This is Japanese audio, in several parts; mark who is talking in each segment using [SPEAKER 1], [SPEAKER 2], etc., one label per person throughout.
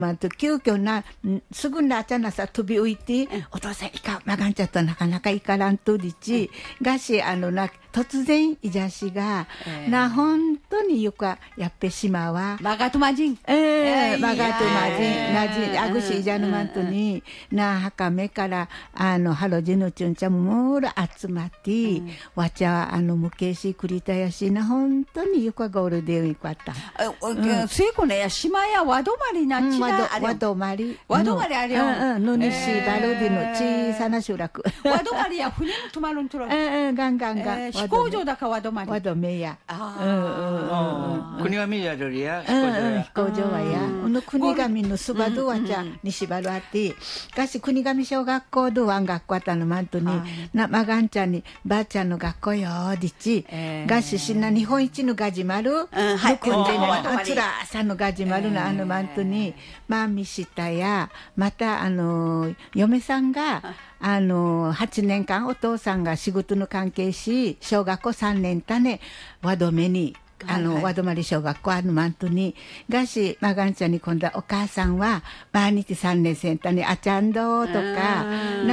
[SPEAKER 1] 急遽すぐなちゃなさ飛び浮いて、お父さんいかまがんちゃったなかなかいからんとりち、がし突然いじゃしが、本当によくやっぺ島は
[SPEAKER 2] マガトマジン
[SPEAKER 1] マガトマジンなじあぐしいじゃぬまんとにはかめからハロジヌチュンちゃんもろ集まって、わちゃむけしくりたやしな本当によくゴールデンウィークあった。
[SPEAKER 2] せいこね島やわどまりなちな
[SPEAKER 1] わどまり
[SPEAKER 2] あれよ
[SPEAKER 1] のにしバルディの小さな集落
[SPEAKER 2] わどまりや船も止まるんとろ
[SPEAKER 1] ガンガン
[SPEAKER 2] 飛行場だかわどまり
[SPEAKER 1] わどめや
[SPEAKER 3] 国神やよりや
[SPEAKER 1] 飛行場はや国神のすばどわちゃにしばるあってがし国神小学校どわん学校あったのまんとにまがんちゃんにばあちゃんの学校よりちがししな日本一のガジマルの組んでねつらさのガジマルのまんとにまみしたやまた嫁さんが8年間お父さんが仕事の関係し小学校3年たねわどめにわどまり小学校マントにがしまがんちゃんに今度はお母さんは毎日3年生たねあちゃんどとか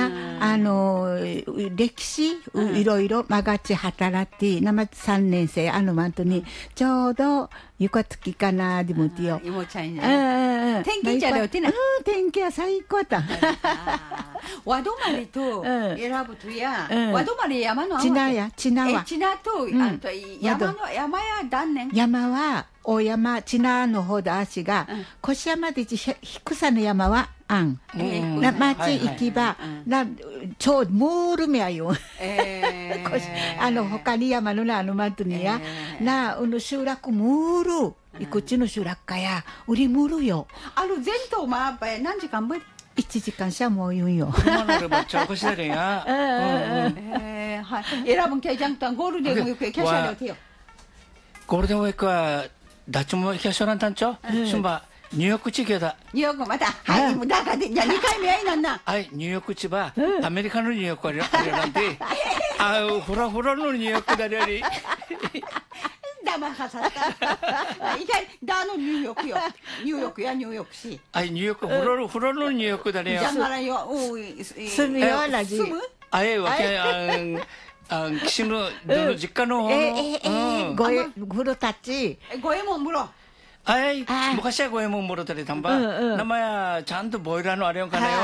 [SPEAKER 1] 歴史いろいろまがち働いて3年生マントにちょうどゆかつきかなでもてよ。
[SPEAKER 2] いもちゃんね。天気じゃよてな。
[SPEAKER 1] 天気は最高だ。
[SPEAKER 2] わどまりと選ぶとや、わどまり山の
[SPEAKER 1] ちなやちなは。
[SPEAKER 2] ちなと山や断念。
[SPEAKER 1] 山は大山ちなのほど足が腰山で低さの山はあん。町行きばちょうどモールめやよ。他に山のマントにや集落モールいくちの集落かや売りモールよ。
[SPEAKER 2] 全島まあ何時間ぶり
[SPEAKER 1] 1時間しゃもう言うんよ。
[SPEAKER 3] 車乗ればちょこしだれや。
[SPEAKER 2] 選ぶけじゃんとゴールデンウィークキャシャルてよ。
[SPEAKER 3] ゴールデンウィークはダチもキャシャランタンチョ。しんばニューヨーク地域だ。
[SPEAKER 2] ニューヨークまたはいもうだからでじゃ2回目はいなんな。
[SPEAKER 3] はいニューヨーク地はアメリカのニューヨークあれなんでフラフラのニューヨークだれあり。
[SPEAKER 2] だまはさった。いかにだのニューヨークよ。ニューヨークやニューヨークし。
[SPEAKER 3] ニューヨークフラのニューヨークだねよ。
[SPEAKER 2] じゃからよ。
[SPEAKER 1] 住むよラジ。
[SPEAKER 2] 住む？
[SPEAKER 3] わけ岸の実家の
[SPEAKER 1] ごえ風呂たち。
[SPEAKER 2] ごえもん風呂。
[SPEAKER 3] 昔は五右衛門もろたりたんば名前はちゃんとボイラーのあれよかなよ。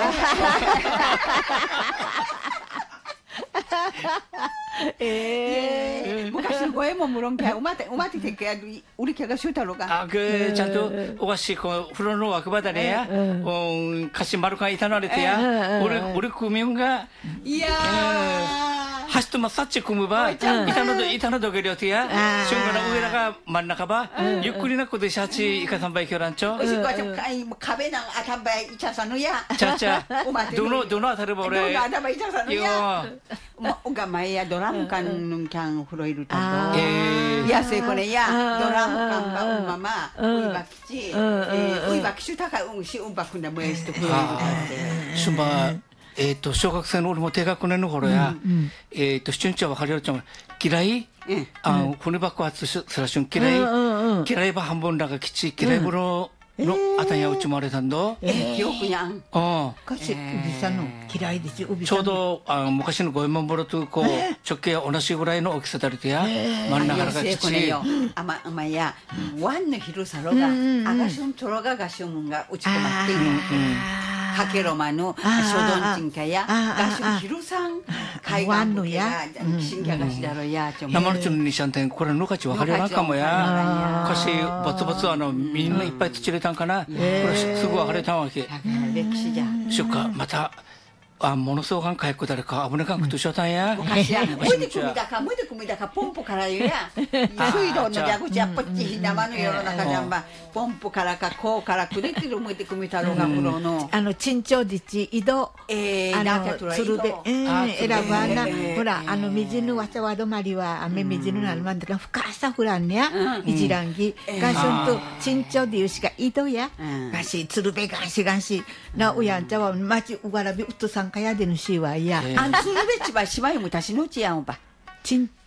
[SPEAKER 2] 昔の五右衛門もろんけおまててけ売りけがしゅうたろが
[SPEAKER 3] ちゃんとおかしいこう風呂の枠場だねやかし丸かいたなれてや俺組みんが
[SPEAKER 2] いや
[SPEAKER 3] 橋とまさっち組むば板のどけりょてやしゅんがな上らが真ん中ばゆっくりなことでシャチいかさんばいきょらんちょ
[SPEAKER 2] 壁なあたんばいいちゃさのや
[SPEAKER 3] ちゃちゃどのあたりば俺
[SPEAKER 2] どのあたばいいちゃさのやおがまえやドラム缶のキャン風呂いるたとやせこれやドラム缶ばままういばきちういばきしゅたかしうんばくんだもやしと風呂いるたって
[SPEAKER 3] しゅんば小学生の俺も低学年の頃や七日は分かりよっちゃう嫌い骨爆発すらしゅん嫌いば半分らがきち嫌い風呂のあたんやうちもあれたんど
[SPEAKER 2] 記憶やん
[SPEAKER 1] かしうびさんの嫌いでち
[SPEAKER 3] ちょうど昔の五右衛門風呂とこう直径同じぐらいの大きさだれてや真ん中がきち
[SPEAKER 2] あまや湾の広さろがあがしゅんとろががしゅんがうちこまっているかけろまの初どんちんかやがしゅん広さん海岸のやきしんきゃがしだろや
[SPEAKER 3] 生のちのにしゃんてんこれのかち分かりなかもやかしバツバツみんないっぱい土れたんかなこれすぐ分かれたわけ
[SPEAKER 2] 歴史じゃ
[SPEAKER 3] しゅかまたものすごくかいくだれか危なかんくとしょたんや
[SPEAKER 2] 昔やむでくみだかポンプからよや水道の蛇口やっぽっちひだまの世の中じゃんばポンプからかこうからくれてるむでくみたろが風呂の
[SPEAKER 1] 陳長自治井戸鶴瓶選ばなほら水のわちゃわどまりは雨水のなるまんだから深さふらんねやいじらんぎがしゅんと陳長でいうしか井戸やがし鶴瓶がしなうやんちゃはまちうがらびうとさんかやでぬしわや
[SPEAKER 2] 鶴瓶ちばしまいむたしのちやんば
[SPEAKER 1] 陳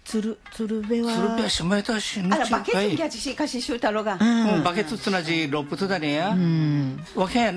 [SPEAKER 1] 鶴瓶は
[SPEAKER 3] 鶴瓶は島田氏の
[SPEAKER 2] バケツキャッチしかし修太郎が
[SPEAKER 3] バケツつなじロップとだねやわけや